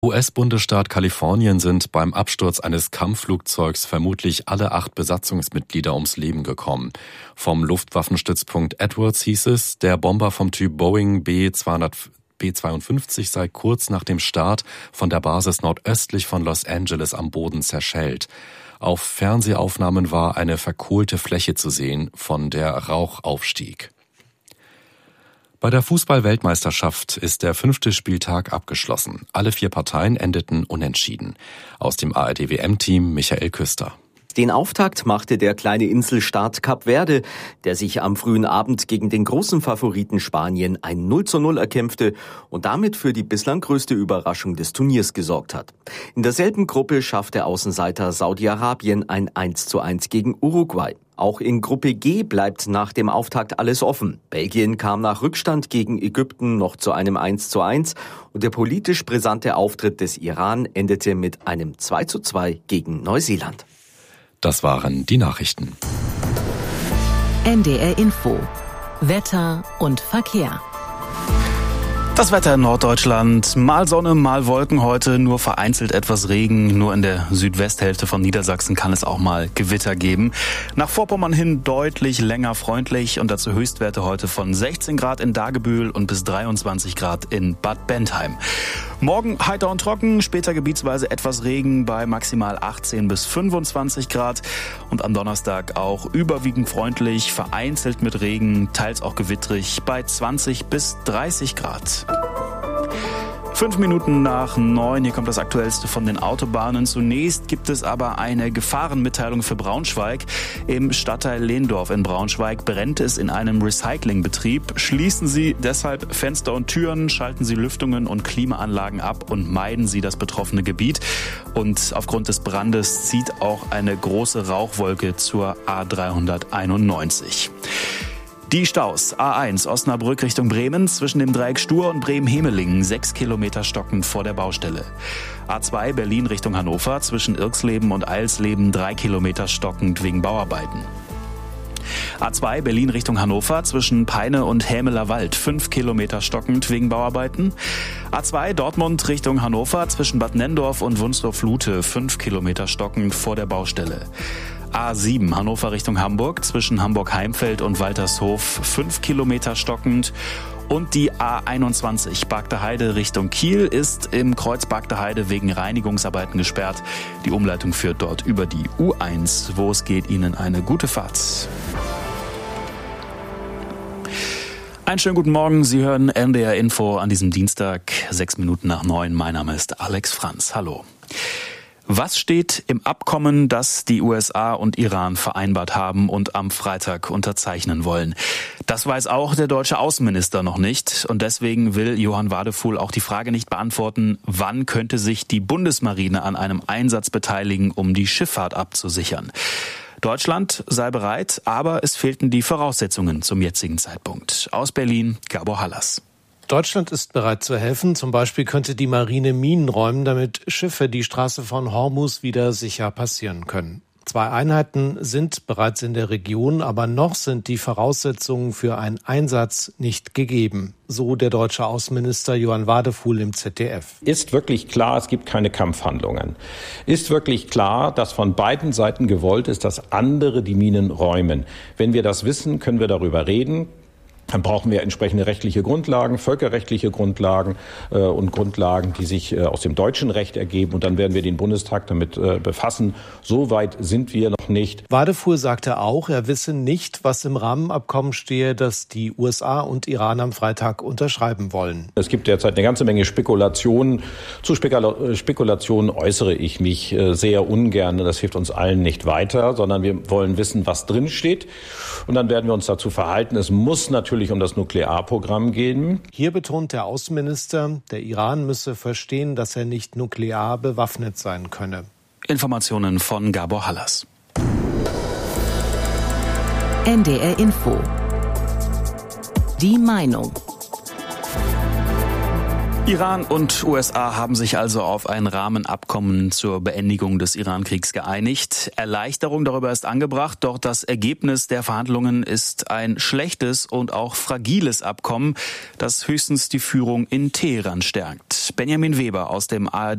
US-Bundesstaat Kalifornien sind beim Absturz eines Kampfflugzeugs vermutlich alle 8 Besatzungsmitglieder ums Leben gekommen. Vom Luftwaffenstützpunkt Edwards hieß es, der Bomber vom Typ Boeing B-52 sei kurz nach dem Start von der Basis nordöstlich von Los Angeles am Boden zerschellt. Auf Fernsehaufnahmen war eine verkohlte Fläche zu sehen, von der Rauch aufstieg. Bei der Fußball-Weltmeisterschaft ist der 5. Spieltag abgeschlossen. Alle 4 Parteien endeten unentschieden. Aus dem ARD-WM-Team Michael Küster. Den Auftakt machte der kleine Inselstaat Kap Verde, der sich am frühen Abend gegen den großen Favoriten Spanien ein 0:0 erkämpfte und damit für die bislang größte Überraschung des Turniers gesorgt hat. In derselben Gruppe schaffte Außenseiter Saudi-Arabien ein 1:1 gegen Uruguay. Auch in Gruppe G bleibt nach dem Auftakt alles offen. Belgien kam nach Rückstand gegen Ägypten noch zu einem 1:1 und der politisch brisante Auftritt des Iran endete mit einem 2:2 gegen Neuseeland. Das waren die Nachrichten. NDR Info. Wetter und Verkehr. Das Wetter in Norddeutschland, mal Sonne, mal Wolken heute, nur vereinzelt etwas Regen. Nur in der Südwesthälfte von Niedersachsen kann es auch mal Gewitter geben. Nach Vorpommern hin deutlich länger freundlich und dazu Höchstwerte heute von 16 Grad in Dagebühl und bis 23 Grad in Bad Bentheim. Morgen heiter und trocken, später gebietsweise etwas Regen bei maximal 18 bis 25 Grad. Und am Donnerstag auch überwiegend freundlich, vereinzelt mit Regen, teils auch gewittrig bei 20 bis 30 Grad. 5 Minuten nach 9, hier kommt das Aktuellste von den Autobahnen. Zunächst gibt es aber eine Gefahrenmitteilung für Braunschweig. Im Stadtteil Lehndorf in Braunschweig brennt es in einem Recyclingbetrieb. Schließen Sie deshalb Fenster und Türen, schalten Sie Lüftungen und Klimaanlagen ab und meiden Sie das betroffene Gebiet. Und aufgrund des Brandes zieht auch eine große Rauchwolke zur A391. Die Staus. A1 Osnabrück Richtung Bremen zwischen dem Dreieck Stur und Bremen-Hemelingen 6 Kilometer stockend vor der Baustelle. A2 Berlin Richtung Hannover zwischen Irksleben und Eilsleben 3 Kilometer stockend wegen Bauarbeiten. A2 Berlin Richtung Hannover zwischen Peine und Hämeler Wald 5 Kilometer stockend wegen Bauarbeiten. A2 Dortmund Richtung Hannover zwischen Bad Nenndorf und Wunsdorf-Lute 5 Kilometer stockend vor der Baustelle. A7 Hannover Richtung Hamburg zwischen Hamburg-Heimfeld und Waltershof 5 Kilometer stockend. Und die A21 Bagdeheide Richtung Kiel ist im Kreuz Bagdeheide wegen Reinigungsarbeiten gesperrt. Die Umleitung führt dort über die U1, wo es geht. Ihnen eine gute Fahrt. Einen schönen guten Morgen. Sie hören NDR Info an diesem Dienstag, 6 Minuten nach 9. Mein Name ist Alex Franz. Hallo. Was steht im Abkommen, das die USA und Iran vereinbart haben und am Freitag unterzeichnen wollen? Das weiß auch der deutsche Außenminister noch nicht. Und deswegen will Johann Wadefuhl auch die Frage nicht beantworten, wann könnte sich die Bundesmarine an einem Einsatz beteiligen, um die Schifffahrt abzusichern. Deutschland sei bereit, aber es fehlten die Voraussetzungen zum jetzigen Zeitpunkt. Aus Berlin, Gabor Hallas. Deutschland ist bereit zu helfen. Zum Beispiel könnte die Marine Minen räumen, damit Schiffe die Straße von Hormuz wieder sicher passieren können. 2 Einheiten sind bereits in der Region, aber noch sind die Voraussetzungen für einen Einsatz nicht gegeben. So der deutsche Außenminister Johann Wadefuhl im ZDF. Ist wirklich klar, es gibt keine Kampfhandlungen? Ist wirklich klar, dass von beiden Seiten gewollt ist, dass andere die Minen räumen? Wenn wir das wissen, können wir darüber reden. Dann brauchen wir entsprechende rechtliche Grundlagen, völkerrechtliche Grundlagen und Grundlagen, die sich aus dem deutschen Recht ergeben. Und dann werden wir den Bundestag damit befassen. So weit sind wir noch nicht. Wadefuhl sagte auch, er wisse nicht, was im Rahmenabkommen stehe, das die USA und Iran am Freitag unterschreiben wollen. Es gibt derzeit eine ganze Menge Spekulationen. Zu Spekulationen äußere ich mich sehr ungern. Das hilft uns allen nicht weiter, sondern wir wollen wissen, was drin steht. Und dann werden wir uns dazu verhalten. Es muss natürlich um das Nuklearprogramm gehen. Hier betont der Außenminister, der Iran müsse verstehen, dass er nicht nuklear bewaffnet sein könne. Informationen von Gabor Hallas. NDR Info. Die Meinung. Iran und USA haben sich also auf ein Rahmenabkommen zur Beendigung des Iran-Kriegs geeinigt. Erleichterung darüber ist angebracht, doch das Ergebnis der Verhandlungen ist ein schlechtes und auch fragiles Abkommen, das höchstens die Führung in Teheran stärkt. Benjamin Weber aus dem ARD